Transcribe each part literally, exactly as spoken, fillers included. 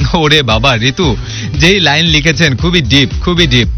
ওরে বাবা ঋতু, যেই লাইন লিখেছেন খুবই ডিপ, খুবই ডিপ।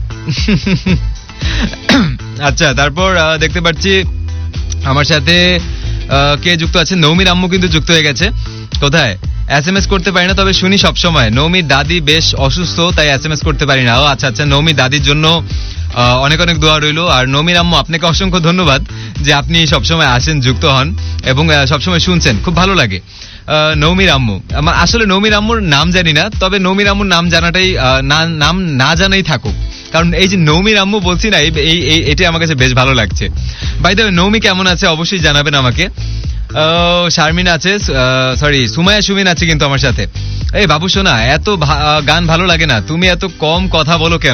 আচ্ছা, তারপর দেখতে পাচ্ছি আমার সাথে কে যুক্ত আছে, নৌমির আম্মু কিন্তু যুক্ত হয়ে গেছে। কোথায়? এস এম এস করতে পারি না, তবে শুনি সবসময়। নৌমির দাদি বেশ অসুস্থ, তাই এস এম এস করতে পারি না। ও আচ্ছা আচ্ছা, নৌমির দাদির জন্য অনেক অনেক দোয়া রইলো। আর নৌমির আম্মু, আপনাকে অসংখ্য ধন্যবাদ যে আপনি সবসময় আসেন, যুক্ত হন এবং সবসময় শুনছেন, খুব ভালো লাগে। নৌমির আম্মু, আসলে নৌমির আম্মুর নাম জানি না, তবে নৌমির আম্মুর নাম জানাটাই, নাম না জানাই থাকুক, কারণ এই যে নৌমির আম্মু বলছি না, এই এটা আমার কাছে বেশ ভালো লাগছে। বাই দ্য ওয়ে, নৌমি কেমন আছে অবশ্যই জানাবেন আমাকে। শারমিন আছে, সরি সুমাইয়া সুমিন আছে কিন্তু আমার সাথে। এই বাবু সোনা, এত গান ভালো লাগে না, তুমি এত কম কথা বলো কেন?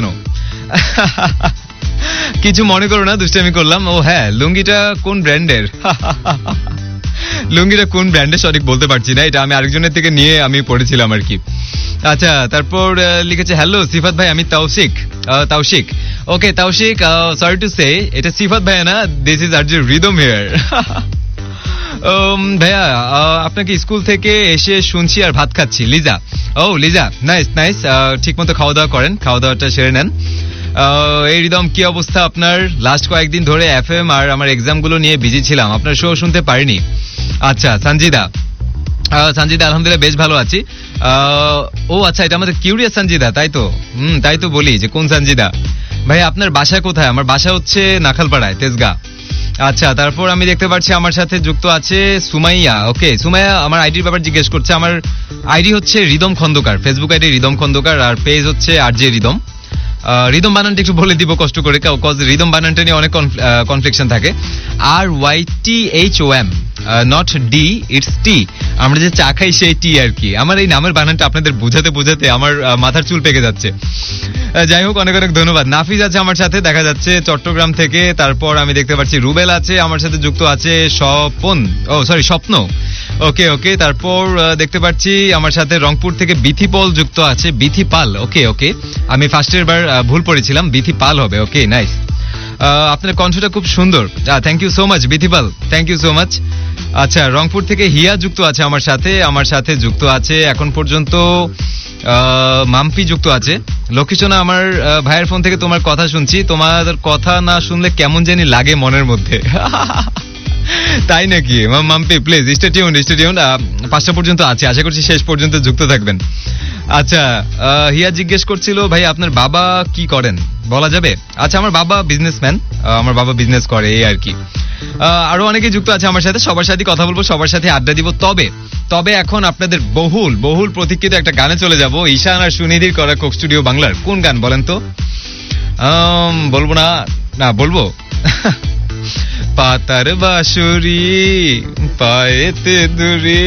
কিছু মনে করো না, দুষ্টামি করলাম। ও হ্যাঁ, লুঙ্গিটা কোন ব্র্যান্ডের? লুঙ্গিটা কোন ব্র্যান্ডের সঠিক বলতে পারছি না, এটা আমি আরেকজনের থেকে নিয়ে আমি পড়েছিলাম আর কি। আচ্ছা, তারপর লিখেছে হ্যালো সিফাত ভাই, আমি তাওসিক। তাওসিক, ওকে তাওসিক, সরি টু সে এটা সিফাত ভাই না, this is RJ rhythm here. ভাইয়া, আপনাকে স্কুল থেকে এসে শুনছি আর ভাত খাচ্ছি। লিজা, ও লিজা, নাইস নাইস, ঠিক মতো খাওয়া দাওয়া করেন, খাওয়া দাওয়াটা সেরে নেন। এই রিদম, কি অবস্থা আপনার? লাস্ট কয়েকদিন ধরে এফ এম আর আমার এক্সাম গুলো নিয়ে বিজি ছিলাম, আপনার শো শুনতে পারিনি। আচ্ছা সঞ্জিদা, সঞ্জিদা আলহামদুলিল্লাহ বেশ ভালো আছি। ও আচ্ছা, এটা আমাদের কিউরিয়াস সঞ্জিদা, তাই তো? হম তাই তো বলি যে কোন সঞ্জিদা। ভাই আপনার বাসা কোথায়? আমার বাসা হচ্ছে নাখালপাড়ায়, তেজগাঁ। আচ্ছা, তারপর আমি দেখতে পাচ্ছি আমার সাথে যুক্ত আছে সুমাইয়া। ওকে সুমাইয়া, আমার আইডির ব্যাপার জিজ্ঞেস করছে। আমার আইডি হচ্ছে rhythm Khandakar, Facebook ID rhythm Khandakar, আর পেজ হচ্ছে আর জে রিদম। রিদম বানানটা একটু বলে দিব কষ্ট করে, কজ রিদম বানানটা নিয়ে অনেক কনফ্লিকশন থাকে। আর Y T H O M, not D, it's টি। আমরা যে চা খাই সেই টি আর কি। আমার এই নামের বানানটা আপনাদের বোঝাতে বোঝাতে আমার মাথার চুল পেকে যাচ্ছে। যাই হোক, অনেক অনেক ধন্যবাদ। নাফিজ আছে আমার সাথে, দেখা যাচ্ছে চট্টগ্রাম থেকে। তারপর আমি দেখতে পাচ্ছি রুবেল আছে আমার সাথে যুক্ত আছে, স্বপন, ও সরি স্বপ্ন। ওকে ওকে, তারপর দেখতে পাচ্ছি আমার সাথে রংপুর থেকে বিথিপল যুক্ত আছে, বিথিপাল। ওকে ওকে, আমি ফার্স্টের বার ভুল পড়েছিলাম, বিথিপাল হবে। ওকে নাইস, আপনার কণ্ঠটা খুব সুন্দর। Thank you so much বিথিপাল, thank you so much. আচ্ছা, রংপুর থেকে হিয়া যুক্ত আছে আমার সাথে। আমার সাথে যুক্ত আছে এখন পর্যন্ত মাম্পি যুক্ত আছে। লক্ষ্মীসোনা, আমার ভাইয়ের ফোন থেকে তোমার কথা শুনছি, তোমার কথা না শুনলে কেমন জানি লাগে মনের মধ্যে। তাই নাকি? Mampi please stay tune, stay tune. পাঁচটা পর্যন্ত আছে, আশা করছি শেষ পর্যন্ত যুক্ত থাকবেন। আচ্ছা, হিয়া জিজ্ঞেস করছিল ভাই আপনার বাবা কি করেন, বলা যাবে? আচ্ছা, আমার বাবা বিজনেসম্যান, আমার বাবা বিজনেস করে এই আর কি। আরো অনেকে যুক্ত আছে আমার সাথে, সবার সাথে কথা বলবো, সবার সাথে আড্ডা দিব। তবে তবে এখন আপনাদের বহুল বহুল প্রতীক্ষিত একটা গানে চলে যাব, ঈশান আর সুনিধির করা কোক স্টুডিও বাংলার। কোন গান বলেন তো? বলবো না, না বলবো। পাতার বাঁশুরি পায়েতে দূরে।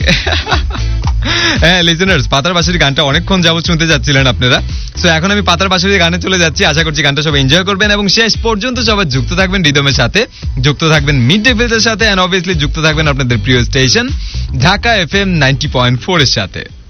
হ্যাঁ লিসেনার্স, পাতার বাঁশুরি গানটা অনেকক্ষণ যাবত শুনতে যাচ্ছিলেন আপনারা। সো এখন আমি পাতার বাঁশুরি গানে চলে যাচ্ছি। আশা করছি গানটা সবাই এনজয় করবেন এবং শেষ পর্যন্ত সবাই যুক্ত থাকবেন রিদমের সাথে, যুক্ত থাকবেন মিড ডে ফেজের সাথে, এন্ড অবভিয়াসলি যুক্ত থাকবেন আপনাদের প্রিয় station Dhaka F M ninety point four এর সাথে।